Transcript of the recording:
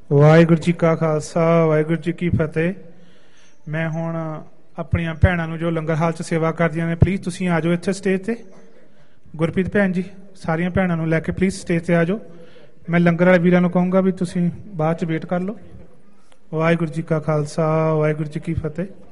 ਵਾਹਿਗੁਰੂ ਜੀ ਕਾ ਖਾਲਸਾ ਵਾਹਿਗੁਰੂ ਜੀ ਕੀ ਫਤਿਹ। ਮੈਂ ਹੁਣ ਆਪਣੀਆਂ ਭੈਣਾਂ ਨੂੰ ਜੋ ਲੰਗਰ ਹਾਲ 'ਚ ਸੇਵਾ ਕਰਦੀਆਂ ਨੇ, ਪਲੀਜ਼ ਤੁਸੀਂ ਆ ਜਾਓ ਇੱਥੇ ਸਟੇਜ 'ਤੇ। ਗੁਰਪ੍ਰੀਤ ਭੈਣ ਜੀ, ਸਾਰੀਆਂ ਭੈਣਾਂ ਨੂੰ ਲੈ ਕੇ ਪਲੀਜ਼ ਸਟੇਜ 'ਤੇ ਆ ਜਾਓ। ਮੈਂ ਲੰਗਰ ਵਾਲੇ ਵੀਰਾਂ ਨੂੰ ਕਹੂੰਗਾ ਵੀ ਤੁਸੀਂ ਬਾਅਦ 'ਚ ਵੇਟ ਕਰ ਲਓ। ਵਾਹਿਗੁਰੂ ਜੀ ਕਾ ਖਾਲਸਾ ਵਾਹਿਗੁਰੂ ਜੀ ਕੀ ਫਤਿਹ।